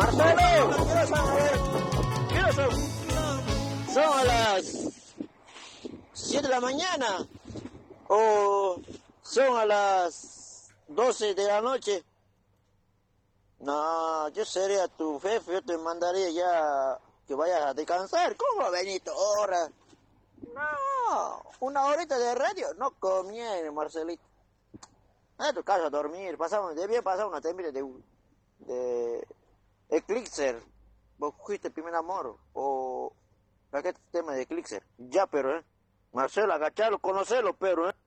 Marcelo, ¿qué hora son? Son a las 7 de la mañana o son a las 12 de la noche. No, yo sería tu jefe, yo te mandaría ya que vayas a descansar. ¿Cómo Benito? Hora. No, una horita de radio no conviene, Marcelito. A tu casa a dormir, debía pasar una temperatura de Eclipser. Vos fuiste el primer amor, o aquel tema de Eclipser. Ya, pero, Marcelo, agachalo, conocelo, pero,